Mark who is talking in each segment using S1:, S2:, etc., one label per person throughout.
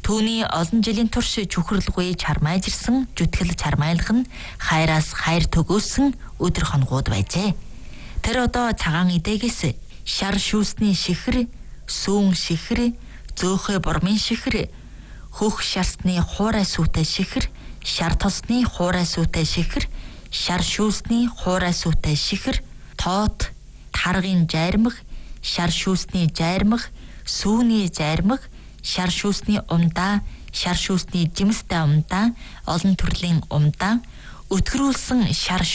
S1: Түүний олон жилийн турш чухралгүй чармайж ирсэн зүтгэл чармайлах нь хайраас хайр төгөөсөн өдөр хоногуд байжээ. Тэр одоо цагаан эдээгээс шар шүүсний шихэр, сүүн шихэр, зөөхөө бормын шихэр, хөх шарсны хуурай сүтэй шихэр, шар тосны хуурай сүтэй шихэр, шар шүүсний хуурай сүтэй шихэр, тоот, таргын жайрмаг, шар шүүсний жайрмаг, сүүний жайрмаг, шар шүүсний умдаа, шар шүүсний жимстэй умдаа, олон төрлийн умдаа, өтгөрүүлсэн шар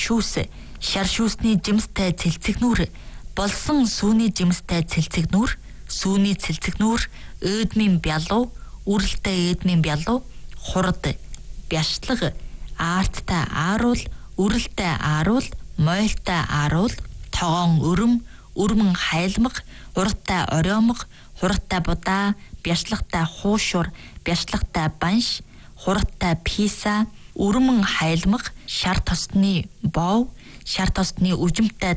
S1: шүүсний жимстэй цэлцэгнүүр, болсон сүүний жимстэй цэлцэгнүүр, сүүний цэлцэгнүүр, өөдмийн бялуу, үрэлтэй өөдмийн бялуу, хурд, бяшлаг, аарттай ааруул, үрэлтэй ааруул, мойлтой ааруул, тогоон өрмөн хайлмаг, хурдтай ориомог, хурдтай будаа, бяшлагтай хуушур, бяшлагтай банш, хурдтай писа, өрмөн хайлмаг, шар тосны бов, шар тосны үжимтэй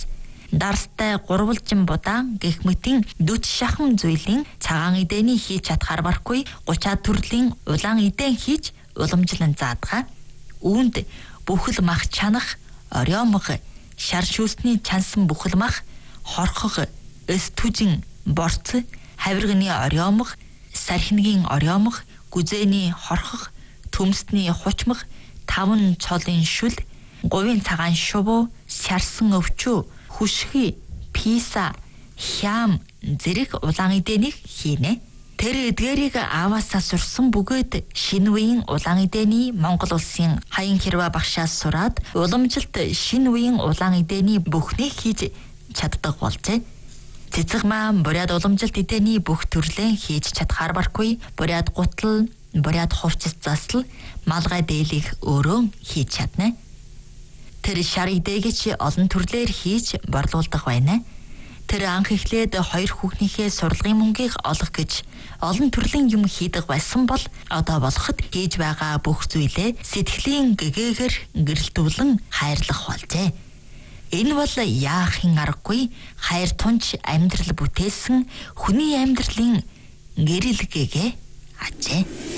S1: дарстай гурвалжин будаа гэх мэтийн 40 шахан зүйлийн цагаан эдэний хийж чадхаар барахгүй 30 төрлийн улаан эдэн хийж уламжлан заадгаа. Үүнд бүхэл мах чанах, ориомог, шар шүүсний чансан бүхэл мах, хорхог, эс түжин, борц, хавирганы ориомог, сархиныгийн ориомог, гүзээний хорхог, төмсний хучмаг, 5 цолын шүл, говийн цагаан шувуу, шарсан өвчөө, хүшхий, писа, хям зэрэг улаан эдэнийг хийнэ. Тэр эдгээрийг ааваасаа сурсан бөгөөд шинэ үеийн улаан эдэний Монгол улсын хаян хэрвээ багшаас сураад уламжилт шинэ үеийн улаан эдэний бүхнийг хийж чаддаг болжээ. Цэцэг маань буряд уламжилт эдэний бүх төрлөө хийж чадхаар баргүй буряд гутал, буряд хувцас засал, малгай дээлийг өөрөө хийж чадна. Тэр шар эдээгээ олон төрлөөр хийж борлуулдаг байна. Тэр анх эхлээд 2 хүүхнийхээ сурлагын мөнгийг олох гэж олон төрлийн юм хийдэг байсан бол одоо болоход хийж байгаа бүх зүйлээ сэтгэлийн гэгээгээр гэрэлтүүлэн хайрлах болжээ. Энэ бол яахын аргагүй хайр тунч амьдрал бүтээсэн хүний амьдралын гэрэл гэгээ ажээ.